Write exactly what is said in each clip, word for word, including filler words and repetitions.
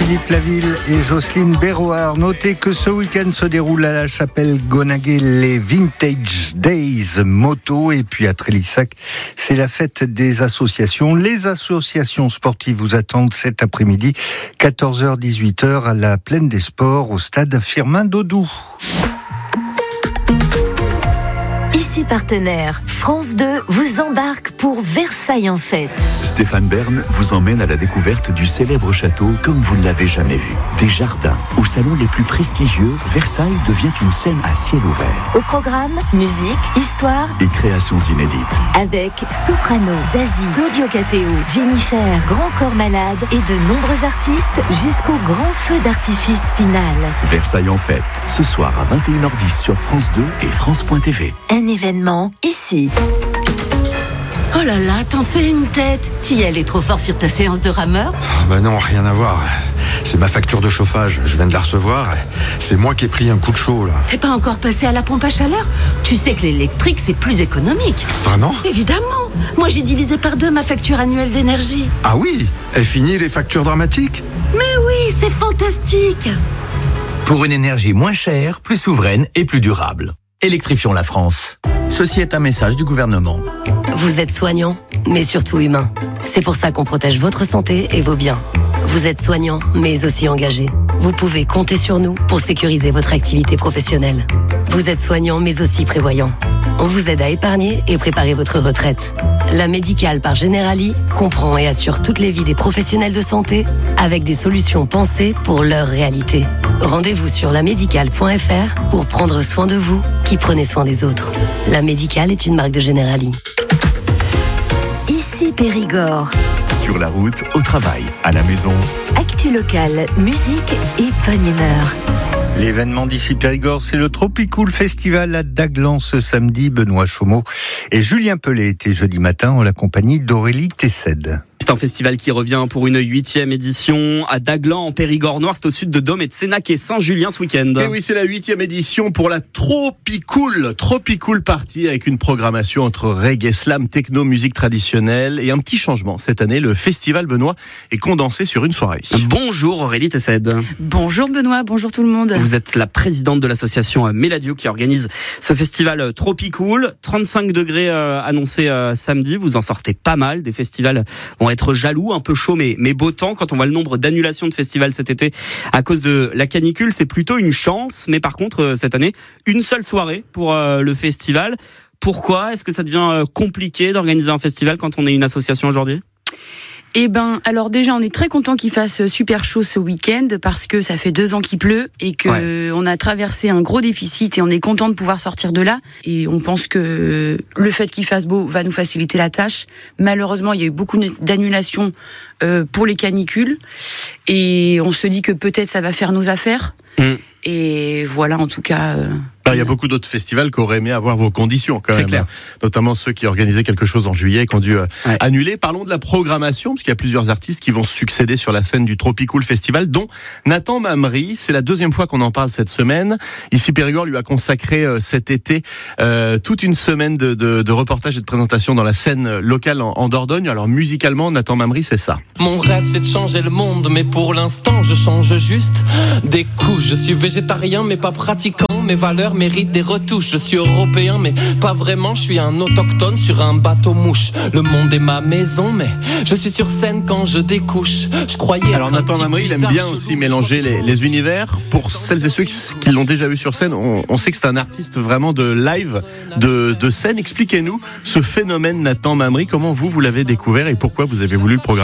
Philippe Laville et Jocelyne Berroard. Notez que ce week-end se déroule à la chapelle Gonaguet les Vintage Days Moto, et puis à Trélissac, c'est la fête des associations. Les associations sportives vous attendent cet après-midi, quatorze heures dix-huit heures à la Plaine des Sports, au stade Firmin Dodou. Ici partenaire, France deux vous embarque pour Versailles en fête. Stéphane Bern vous emmène à la découverte du célèbre château comme vous ne l'avez jamais vu. Des jardins, aux salons les plus prestigieux, Versailles devient une scène à ciel ouvert. Au programme, musique, histoire et créations inédites. Avec Soprano, Zazie, Claudio Capéo, Jennifer, Grand Corps Malade et de nombreux artistes jusqu'au grand feu d'artifice final. Versailles en fête, ce soir à vingt et une heures dix sur France deux et France point T V. Un événement ici. Oh là là, t'en fais une tête. T'y allais trop fort sur ta séance de rameur ? Oh bah non, rien à voir. C'est ma facture de chauffage, je viens de la recevoir. C'est moi qui ai pris un coup de chaud là. T'es pas encore passé à la pompe à chaleur ? Tu sais que l'électrique c'est plus économique. Vraiment ? Évidemment. Moi j'ai divisé par deux ma facture annuelle d'énergie. Ah oui ? Est fini les factures dramatiques ? Mais oui, c'est fantastique. Pour une énergie moins chère, plus souveraine et plus durable. Électrifions la France. Ceci est un message du gouvernement. Vous êtes soignant, mais surtout humain. C'est pour ça qu'on protège votre santé et vos biens. Vous êtes soignant, mais aussi engagé. Vous pouvez compter sur nous pour sécuriser votre activité professionnelle. Vous êtes soignant, mais aussi prévoyant. On vous aide à épargner et préparer votre retraite. La Médicale par Generali comprend et assure toutes les vies des professionnels de santé avec des solutions pensées pour leur réalité. Rendez-vous sur la médicale point f r pour prendre soin de vous qui prenez soin des autres. La Médicale est une marque de Generali. Ici Périgord. Sur la route, au travail, à la maison. Actu locale, musique et bonne humeur. L'événement d'ici Périgord, c'est le Tropicool Festival à Daglan ce samedi. Benoît Chaumeau et Julien Pellet étaient jeudi matin en la compagnie d'Aurélie Tessed. C'est un festival qui revient pour une huitième édition à Daglan en Périgord Noir. C'est au sud de Dôme et de Sénac et Saint-Julien ce week-end. Et oui, c'est la huitième édition pour la Tropicool, Tropicool Party avec une programmation entre reggae, slam, techno, musique traditionnelle et un petit changement. Cette année, le festival Benoît est condensé sur une soirée. Bonjour Aurélie Tessed. Bonjour Benoît, bonjour tout le monde. Vous êtes la présidente de l'association Méladio qui organise ce festival Tropicool. trente-cinq degrés euh, annoncés euh, samedi. Vous en sortez pas mal. Des festivals vont être jaloux, un peu chaud, mais, mais beau temps. Quand on voit le nombre d'annulations de festivals cet été à cause de la canicule, c'est plutôt une chance. Mais par contre, cette année, une seule soirée pour euh, le festival. Pourquoi ? Est-ce que ça devient euh, compliqué d'organiser un festival quand on est une association aujourd'hui ? Eh ben, alors déjà, on est très content qu'il fasse super chaud ce week-end parce que ça fait deux ans qu'il pleut et que ouais. on a traversé un gros déficit et on est content de pouvoir sortir de là. Et on pense que le fait qu'il fasse beau va nous faciliter la tâche. Malheureusement, il y a eu beaucoup d'annulations euh, pour les canicules et on se dit que peut-être ça va faire nos affaires. Mmh. Et voilà, en tout cas. Euh... Alors, il y a beaucoup d'autres festivals qui auraient aimé avoir vos conditions, quand C'est même. Clair. Notamment ceux qui organisaient quelque chose en juillet et qui ont dû euh, ouais. annuler. Parlons de la programmation, parce qu'il y a plusieurs artistes qui vont succéder sur la scène du Tropicool Festival, dont Nathan Mamry. C'est la deuxième fois qu'on en parle cette semaine. Ici, Périgord lui a consacré euh, cet été euh, toute une semaine de, de, de reportages et de présentations dans la scène locale en, en Dordogne. Alors, musicalement, Nathan Mamry, c'est ça. Mon rêve, c'est de changer le monde, mais pour l'instant, je change juste des couches. Je suis végétarien, mais pas pratiquant. Mes valeurs méritent des retouches. Je suis européen, mais pas vraiment. Je suis un autochtone sur un bateau mouche. Le monde est ma maison, mais je suis sur scène quand je découche. Je croyais. Alors Nathan Mamry, il aime bien aussi mélanger les, les univers. Pour celles et ceux qui, qui l'ont déjà vu sur scène, on, on sait que c'est un artiste vraiment de live, de, de scène. Expliquez-nous ce phénomène Nathan Mamry. Comment vous, vous l'avez découvert et pourquoi vous avez voulu le programmer ?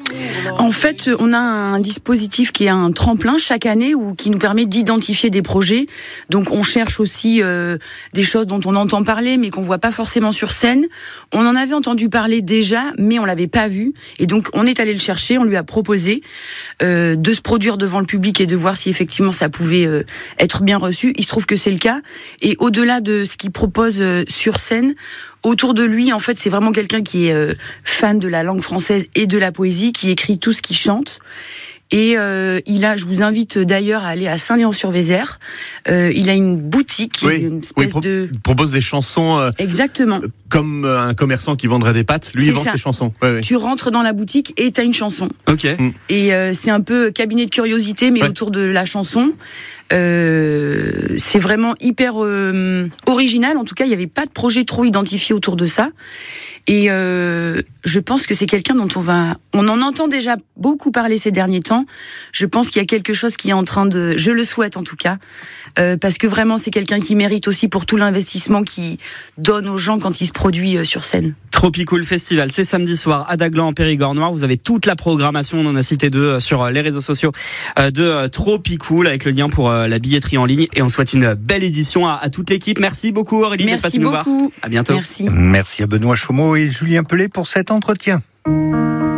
En fait, on a un dispositif qui est un tremplin chaque année ou qui nous permet d'identifier des projets. Donc, on cherche aussi euh, des choses dont on entend parler, mais qu'on voit pas forcément sur scène. On en avait entendu parler déjà, mais on l'avait pas vu. Et donc, on est allé le chercher. On lui a proposé euh, de se produire devant le public et de voir si effectivement ça pouvait euh, être bien reçu. Il se trouve que c'est le cas. Et au-delà de ce qu'il propose euh, sur scène, autour de lui, en fait, c'est vraiment quelqu'un qui est euh, fan de la langue française et de la poésie, qui écrit tout ce qu'il chante. Et euh, il a, je vous invite d'ailleurs à aller à Saint-Léon-sur-Vézère. Euh, il a une boutique, oui, une espèce oui, pro- de... Il propose des chansons. Euh, Exactement. Comme un commerçant qui vendrait des pâtes, lui C'est il vend ça. ses chansons. Ouais, ouais. Tu rentres dans la boutique et t'as une chanson. Ok. Mm. Et euh, c'est un peu cabinet de curiosité, mais Ouais. autour de la chanson. Euh, c'est vraiment hyper euh, original. En tout cas, il n'y avait pas de projet trop identifié autour de ça. Et euh, je pense que c'est quelqu'un dont on va... On en entend déjà beaucoup parler ces derniers temps. Je pense qu'il y a quelque chose qui est en train de... Je le souhaite en tout cas. Euh, parce que vraiment, c'est quelqu'un qui mérite aussi pour tout l'investissement qu'il donne aux gens quand il se produit euh, sur scène. Tropicool Festival, c'est samedi soir à Daglan en Périgord Noir. Vous avez toute la programmation, on en a cité deux sur les réseaux sociaux de Tropicool avec le lien pour la billetterie en ligne. Et on souhaite une belle édition à, à toute l'équipe. Merci beaucoup Aurélie d'être passée nous voir. Merci beaucoup. À bientôt. Merci. Merci à Benoît Chaumeau et Julien Pellet pour cet entretien.